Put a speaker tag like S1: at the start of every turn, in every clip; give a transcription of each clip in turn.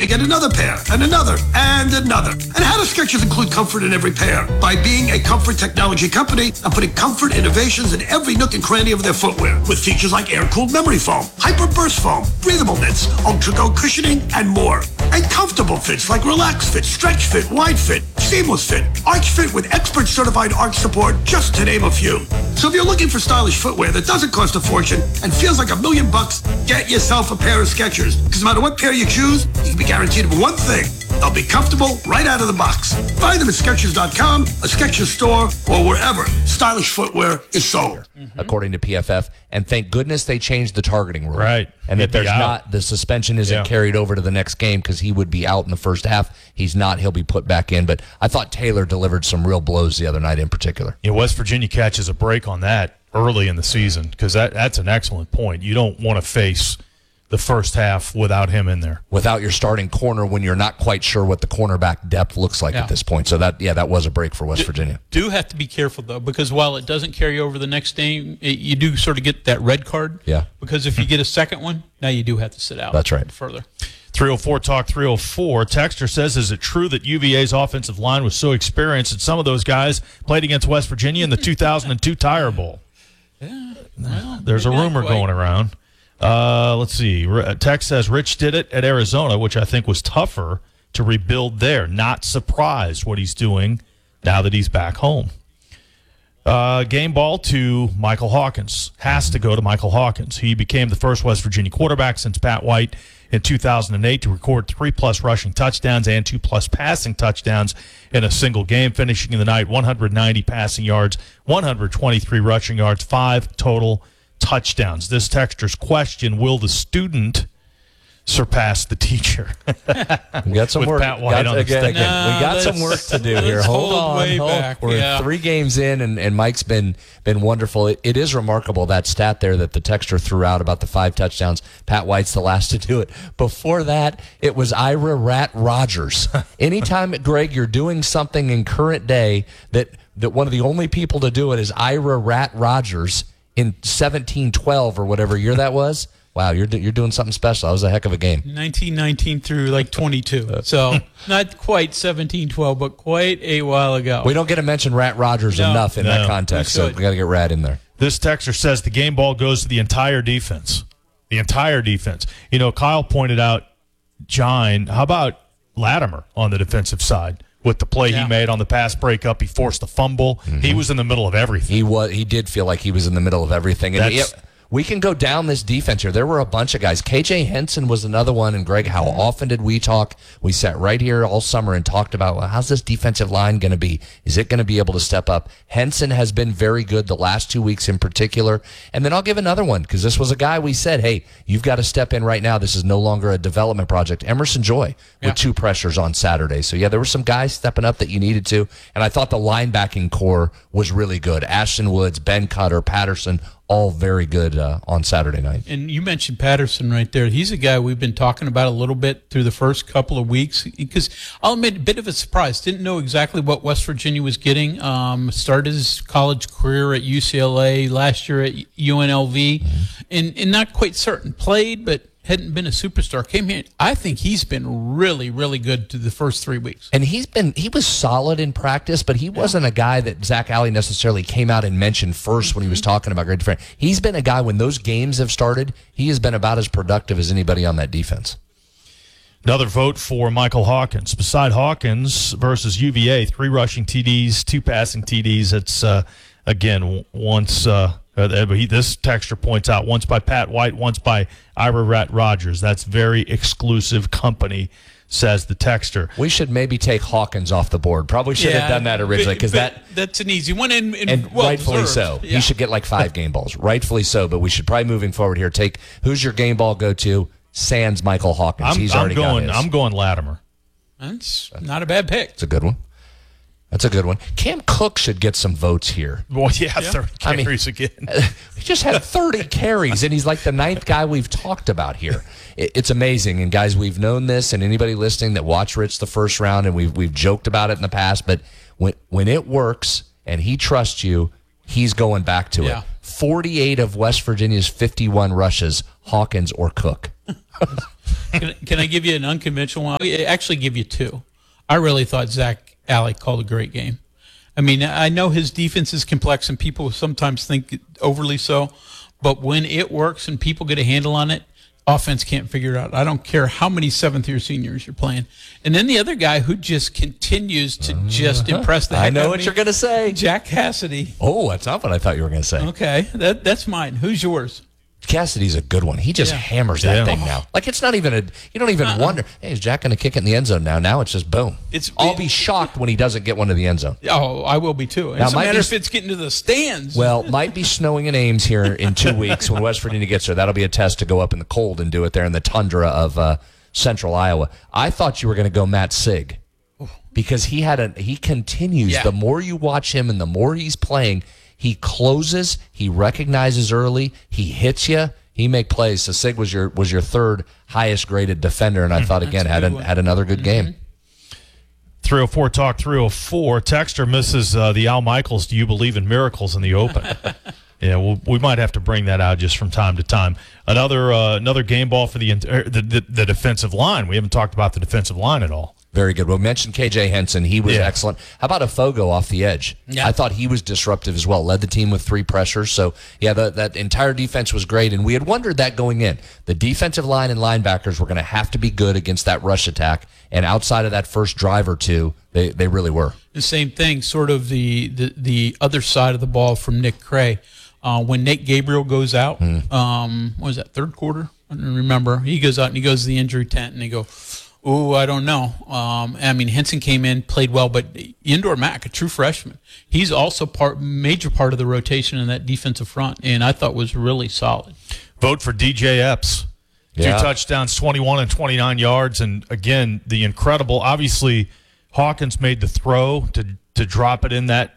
S1: get another pair, and another, and another. And how do Skechers include comfort in every pair? By being a comfort technology company and putting comfort innovations in every nook and cranny of their footwear, with features like air-cooled memory foam, hyper-burst foam, breathable knits, ultra-go cushioning, and more. And comfortable fits like Relax Fit, Stretch Fit, Wide Fit, Seamless Fit, Arch Fit with expert-certified arch support, just to name a few. So if you're looking for stylish footwear that doesn't cost a fortune and feels like $1 million, get yourself a pair of Skechers. Because no matter what pair you choose, you can be guaranteed one thing. They'll be comfortable right out of the box. Find them at Skechers.com, a Skechers store, or wherever stylish footwear is sold.
S2: According to PFF, and thank goodness they changed the targeting rule.
S3: Right.
S2: And that there's not, the suspension isn't carried over to the next game because he would be out in the first half. He's not. He'll be put back in. But I thought Taylor delivered some real blows the other night in particular.
S3: Yeah, West Virginia catches a break on that early in the season because that's an excellent point. You don't want to face the first half without him in there.
S2: Without your starting corner when you're not quite sure what the cornerback depth looks like at this point. So that was a break for West Virginia.
S4: Do have to be careful, though, because while it doesn't carry over the next game, you do sort of get that red card.
S2: Yeah.
S4: Because if you get a second one, now you do have to sit out.
S2: That's right.
S4: Further.
S3: 304 Talk 304. Texter says, is it true that UVA's offensive line was so experienced that some of those guys played against West Virginia in the 2002 Tire Bowl?
S4: Yeah. Well,
S3: there's a rumor going around. Let's see. Tex says Rich did it at Arizona, which I think was tougher to rebuild there. Not surprised what he's doing now that he's back home. Game ball to Michael Hawkins. Has to go to Michael Hawkins. He became the first West Virginia quarterback since Pat White in 2008 to record 3+ rushing touchdowns and 2+ passing touchdowns in a single game, finishing the night 190 passing yards, 123 rushing yards, 5 total touchdowns. This texter's question: will the student surpass the teacher?
S2: We got some work.
S3: Pat White on the stick.
S2: We got some work to do here. Hold on. We're 3 games in, and Mike's been wonderful. It is remarkable, that stat there that the texter threw out about the 5 touchdowns. Pat White's the last to do it. Before that, it was Ira Rat Rogers. Anytime, Greg, you're doing something in current day that one of the only people to do it is Ira Rat Rogers in 1712 or whatever year that was. Wow, you're doing something special. That was a heck of a game.
S4: 1919 through like 22. So not quite 1712, but quite a while ago.
S2: We don't get to mention Rat Rogers enough in that context, so we got to get Rat in there.
S3: This texter says the game ball goes to the entire defense. The entire defense. You know, Kyle pointed out, John, how about Latimer on the defensive side? With the play he made on the pass breakup, he forced the fumble. Mm-hmm. He was in the middle of everything.
S2: He did feel like he was in the middle of everything. And we can go down this defense here. There were a bunch of guys. KJ Henson was another one. And, Greg, how often did we talk? We sat right here all summer and talked about, well, how's this defensive line going to be? Is it going to be able to step up? Henson has been very good the last 2 weeks in particular. And then I'll give another one, because this was a guy we said, hey, you've got to step in right now. This is no longer a development project. Emerson Joy with 2 pressures on Saturday. So, there were some guys stepping up that you needed to. And I thought the linebacking core was really good. Ashton Woods, Ben Cutter, Patterson, all very good on Saturday night.
S4: And you mentioned Patterson right there. He's a guy we've been talking about a little bit through the first couple of weeks, because I'll admit, a bit of a surprise. Didn't know exactly what West Virginia was getting. Started his college career at UCLA, last year at UNLV, and not quite certain. Played, but hadn't been a superstar. Came here. I think he's been really, really good to the first 3 weeks.
S2: And he was solid in practice, but he wasn't a guy that Zach Alley necessarily came out and mentioned first when he was talking about great defense. He's been a guy, when those games have started, he has been about as productive as anybody on that defense.
S3: Another vote for Michael Hawkins. Beside Hawkins versus UVA, 3 rushing TDs, 2 passing TDs. It's, again, once... this texter points out, once by Pat White, once by Ira Rat Rogers. That's very exclusive company, says the texter.
S2: We should maybe take Hawkins off the board. Probably should have done that originally, because
S4: that's an easy one, and
S2: rightfully
S4: deserved.
S2: so. He should get like 5 game balls, rightfully so. But we should probably, moving forward here, take who's your game ball go to? Sans Michael Hawkins. He's already got his.
S3: I'm going Latimer.
S4: That's not a bad pick.
S2: It's a good one. That's a good one. Cam Cook should get some votes here.
S3: Well, 30 carries again.
S2: He just had 30 carries, and he's like the 9th guy we've talked about here. It's amazing. And, guys, we've known this, and anybody listening that watched Rich the first round, and we've joked about it in the past, but when it works and he trusts you, he's going back to it. 48 of West Virginia's 51 rushes, Hawkins, or Cook.
S4: Can I give you an unconventional one? I'll actually give you two. I really thought Zach Alley called a great game. I mean, I know his defense is complex, and people sometimes think overly so, but when it works and people get a handle on it, offense can't figure it out. I don't care how many seventh-year seniors you're playing. And then the other guy who just continues to just impress the heck
S2: I know
S4: out of
S2: what
S4: me,
S2: you're going to say.
S4: Jack Cassidy.
S2: Oh, that's not what I thought you were going to say.
S4: Okay, that's mine. Who's yours?
S2: Cassidy's a good one. He just hammers that thing now. Like, it's not even you don't even wonder, hey, is Jack going to kick it in the end zone now? Now it's just boom. I'll be shocked when he doesn't get one to the end zone.
S4: Oh, I will be too. It doesn't matter if it's getting to the stands.
S2: Well, might be snowing in Ames here in 2 weeks when West Virginia gets there. That'll be a test to go up in the cold and do it there in the tundra of central Iowa. I thought you were going to go Matt Sig because he continues. Yeah. The more you watch him and the more he's playing, he closes, he recognizes early, he hits you, he make plays. So Sig was your third highest graded defender, and I thought again had another good game.
S3: 304 Talk 304. Texter misses the Al Michaels. Do you believe in miracles in the Open? Yeah, we might have to bring that out just from time to time. Another game ball for the defensive line. We haven't talked about the defensive line at all.
S2: Very good. We mentioned KJ Henson. He was excellent. How about Afogo off the edge? Yeah. I thought he was disruptive as well. Led the team with 3 pressures. So, yeah, that entire defense was great. And we had wondered that going in. The defensive line and linebackers were going to have to be good against that rush attack. And outside of that first drive or two, they really were.
S4: The same thing, sort of the other side of the ball from Nick Cray. When Nate Gabriel goes out, what was that, third quarter? I don't remember. He goes out and he goes to the injury tent and they go, oh, I don't know. I mean, Henson came in, played well, but Indoor Mack, a true freshman, he's also major part of the rotation in that defensive front, and I thought was really solid.
S3: Vote for DJ Epps. 2 touchdowns, 21 and 29 yards, and again, the incredible. Obviously, Hawkins made the throw to drop it in that,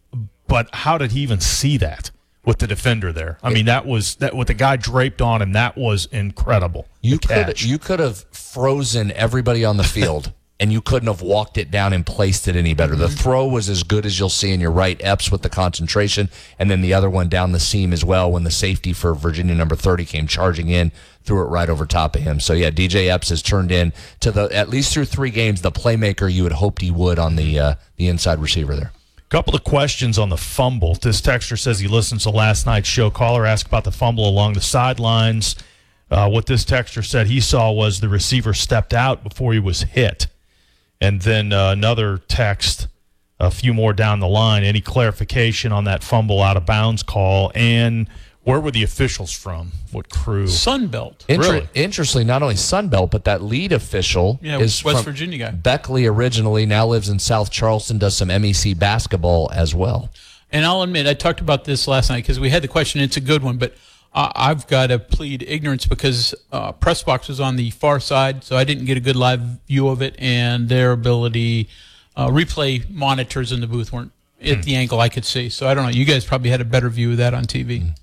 S3: but how did he even see that with the defender there? I mean, that with the guy draped on him, that was incredible. You
S2: could have frozen everybody on the field, and you couldn't have walked it down and placed it any better. The throw was as good as you'll see, and you're right, Epps with the concentration, and then the other one down the seam as well when the safety for Virginia number 30 came charging in, threw it right over top of him. So, yeah, DJ Epps has turned in to at least through 3 games, the playmaker you had hoped he would on the inside receiver there.
S3: Couple of questions on the fumble. This texter says he listens to last night's show. Caller asked about the fumble along the sidelines. What this texter said he saw was the receiver stepped out before he was hit. And then another text, a few more down the line, any clarification on that fumble out of bounds call, and where were the officials from? What crew?
S4: Sunbelt.
S3: Really?
S2: Interestingly, not only Sunbelt, but that lead official is
S4: West
S2: from
S4: Virginia guy.
S2: Beckley originally, now lives in South Charleston, does some MEC basketball as well.
S4: And I'll admit, I talked about this last night because we had the question. It's a good one, but I've got to plead ignorance because press box was on the far side, so I didn't get a good live view of it, and their ability replay monitors in the booth weren't at the angle I could see. So I don't know. You guys probably had a better view of that on TV.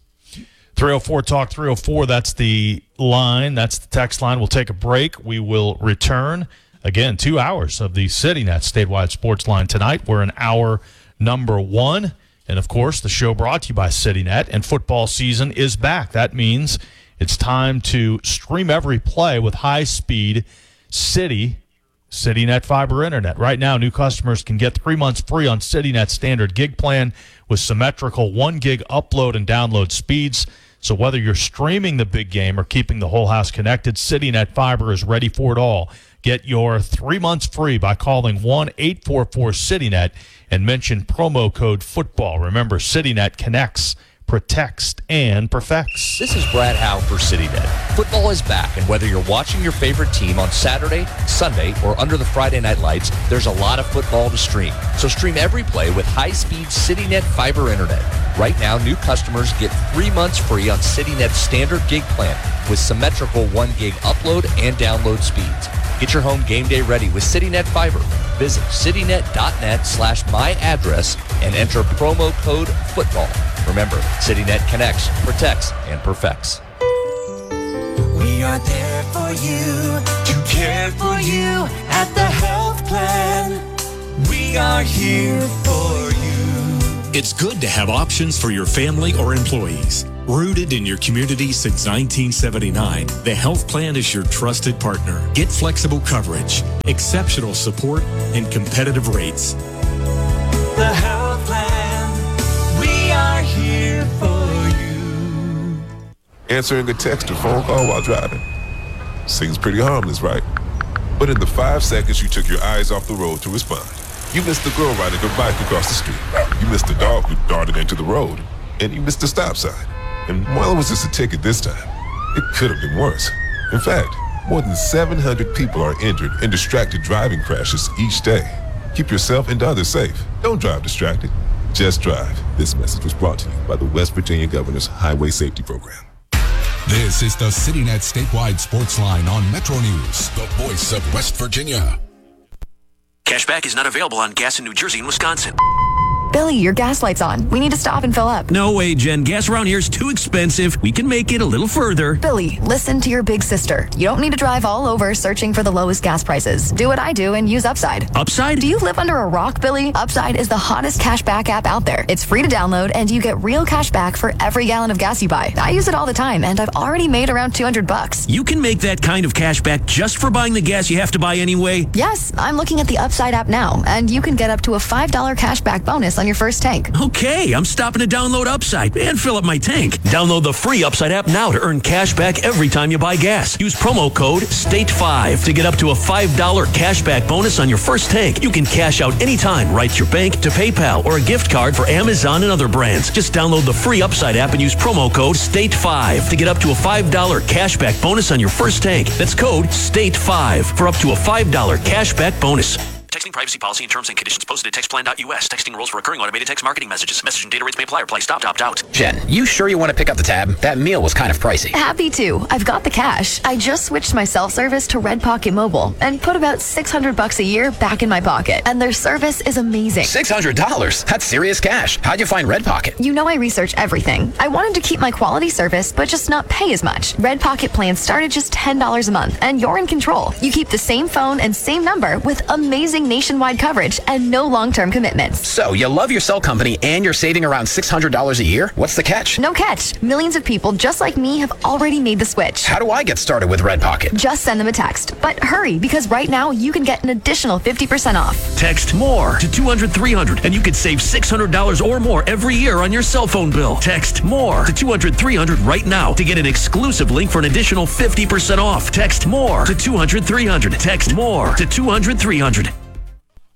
S3: 304 Talk 304, that's the line. That's the text line. We'll take a break. We will return. Again, 2 hours of the CityNet statewide sports line tonight. We're in hour number 1. And, of course, the show brought to you by CityNet, and football season is back. That means it's time to stream every play with high-speed CityNet fiber internet. Right now, new customers can get 3 months free on CityNet standard gig plan with symmetrical 1 gig upload and download speeds. So whether you're streaming the big game or keeping the whole house connected, CityNet fiber is ready for it all. Get your 3 months free by calling 1-844-CityNet and mention promo code football. Remember, CityNet connects, protects, and perfects.
S2: This is Brad Howe for CityNet. Football is back, and whether you're watching your favorite team on Saturday, Sunday, or under the Friday night lights, there's a lot of football to stream. So stream every play with high-speed CityNet fiber internet. Right now, new customers get 3 months free on CityNet's standard gig plan with symmetrical 1 gig upload and download speeds. Get your home game day ready with CityNet Fiber. Visit citynet.net/myaddress and enter promo code football. Remember, CityNet connects, protects, and perfects.
S5: We are there for you, to care for you at the health plan. We are here for you.
S6: It's good to have options for your family or employees. Rooted in your community since 1979, the Health Plan is your trusted partner. Get flexible coverage, exceptional support, and competitive rates.
S5: The Health Plan, we are here for you.
S7: Answering a text or phone call while driving. Seems pretty harmless, right? But in the 5 seconds you took your eyes off the road to respond, you missed the girl riding her bike across the street. You missed the dog who darted into the road. And you missed the stop sign. And while it was just a ticket this time, it could have been worse. In fact, more than 700 people are injured in distracted driving crashes each day. Keep yourself and others safe. Don't drive distracted. Just drive. This message was brought to you by the West Virginia Governor's Highway Safety Program.
S8: This is the CityNet statewide sports line on Metro News, the voice of West Virginia.
S9: Cashback is not available on gas in New Jersey and Wisconsin.
S10: Billy, your gas light's on. We need to stop and fill up.
S11: No way, Jen. Gas around here is too expensive. We can make it a little further.
S10: Billy, listen to your big sister. You don't need to drive all over searching for the lowest gas prices. Do what I do and use Upside.
S11: Upside?
S10: Do you live under a rock, Billy? Upside is the hottest cashback app out there. It's free to download, and you get real cash back for every gallon of gas you buy. I use it all the time, and I've already made around $200.
S11: You can make that kind of cash back just for buying the gas you have to buy anyway?
S10: Yes, I'm looking at the Upside app now, and you can get up to a $5 cashback bonus on your first tank.
S11: Okay, I'm stopping to download Upside and fill up my tank. Download the free Upside app now to earn cash back every time you buy gas. Use promo code STATE5 to get up to a $5 cash back bonus on your first tank. You can cash out anytime right to your bank, to PayPal, or a gift card for Amazon and other brands. Just download the free Upside app and use promo code STATE5 to get up to a $5 cash back bonus on your first tank. That's code STATE5 for up to a $5 cash back bonus.
S9: Texting privacy policy and terms and conditions posted at textplan.us. Texting rules for recurring automated text marketing messages. Message and data rates may apply or play. Stop to opt out.
S12: Jen, you sure you want to pick up the tab? That meal was kind of pricey.
S10: Happy to. I've got the cash. I just switched my self-service to Red Pocket Mobile and put about $600 a year back in my pocket. And their service is amazing.
S12: $600? That's serious cash. How'd you find Red Pocket?
S10: You know I research everything. I wanted to keep my quality service, but just not pay as much. Red Pocket plans start at just $10 a month, and you're in control. You keep the same phone and same number with amazing nationwide coverage and no long-term commitments.
S12: So you love your cell company and you're saving around $600 a year? What's the catch?
S10: No catch. Millions of people just like me have already made the switch.
S12: How do I get started with Red Pocket?
S10: Just send them a text. But hurry, because right now you can get an additional 50% off.
S11: Text MORE to 200-300 and you could save $600 or more every year on your cell phone bill. Text MORE to 200-300 right now to get an exclusive link for an additional 50% off. Text MORE to 200-300. Text MORE to 200-300.